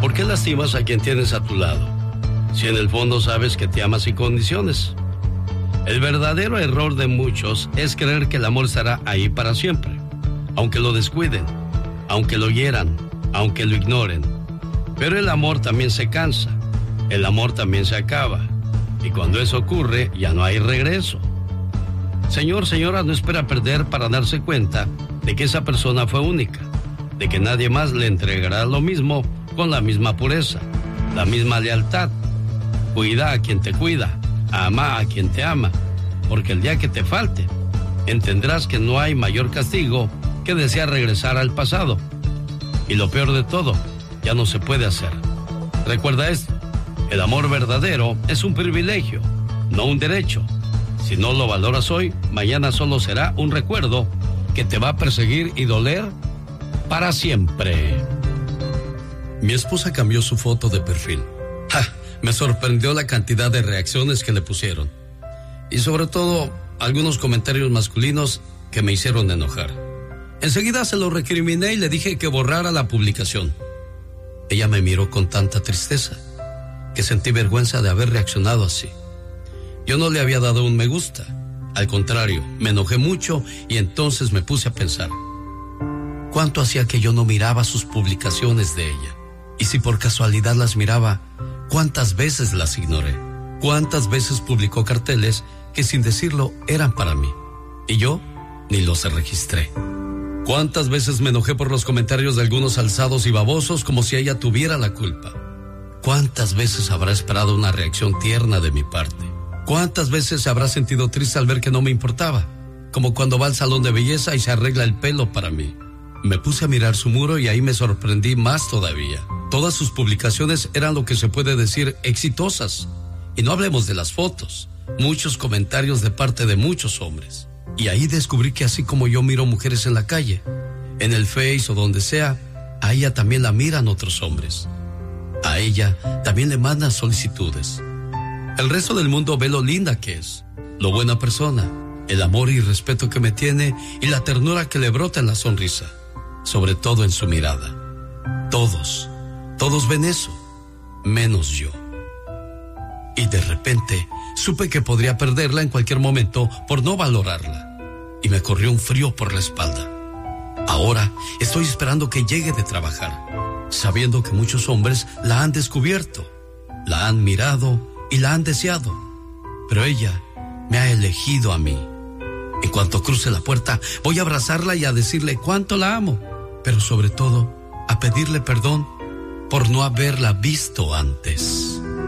¿Por qué lastimas a quien tienes a tu lado? Si en el fondo sabes que te amas sin condiciones. El verdadero error de muchos es creer que el amor estará ahí para siempre, aunque lo descuiden, aunque lo hieran, aunque lo ignoren. Pero el amor también se cansa, el amor también se acaba, y cuando eso ocurre ya no hay regreso. Señor, señora, no espera perder para darse cuenta de que esa persona fue única, de que nadie más le entregará lo mismo con la misma pureza, la misma lealtad. Cuida a quien te cuida, ama a quien te ama, porque el día que te falte, entenderás que no hay mayor castigo que desear regresar al pasado. Y lo peor de todo, ya no se puede hacer. Recuerda esto, el amor verdadero es un privilegio, no un derecho. Si no lo valoras hoy, mañana solo será un recuerdo que te va a perseguir y doler para siempre. Mi esposa cambió su foto de perfil. ¡Ja! Me sorprendió la cantidad de reacciones que le pusieron. Y sobre todo, algunos comentarios masculinos que me hicieron enojar. Enseguida se lo recriminé y le dije que borrara la publicación. Ella me miró con tanta tristeza que sentí vergüenza de haber reaccionado así. Yo no le había dado un me gusta. Al contrario, me enojé mucho y entonces me puse a pensar. ¿Cuánto hacía que yo no miraba sus publicaciones de ella? Y si por casualidad las miraba, ¿cuántas veces las ignoré? ¿Cuántas veces publicó carteles que sin decirlo eran para mí? Y yo ni los registré. ¿Cuántas veces me enojé por los comentarios de algunos alzados y babosos como si ella tuviera la culpa? ¿Cuántas veces habrá esperado una reacción tierna de mi parte? ¿Cuántas veces se habrá sentido triste al ver que no me importaba? Como cuando va al salón de belleza y se arregla el pelo para mí. Me puse a mirar su muro y ahí me sorprendí más todavía. Todas sus publicaciones eran lo que se puede decir exitosas. Y no hablemos de las fotos. Muchos comentarios de parte de muchos hombres. Y ahí descubrí que así como yo miro mujeres en la calle, en el Face o donde sea, a ella también la miran otros hombres. A ella también le mandan solicitudes. El resto del mundo ve lo linda que es, lo buena persona, el amor y respeto que me tiene y la ternura que le brota en la sonrisa, sobre todo en su mirada. Todos ven eso, menos yo. Y de repente supe que podría perderla en cualquier momento por no valorarla. Y me corrió un frío por la espalda. Ahora estoy esperando que llegue de trabajar, sabiendo que muchos hombres la han descubierto, la han mirado y la han deseado. Pero ella me ha elegido a mí. En cuanto cruce la puerta, voy a abrazarla y a decirle cuánto la amo, pero sobre todo a pedirle perdón por no haberla visto antes.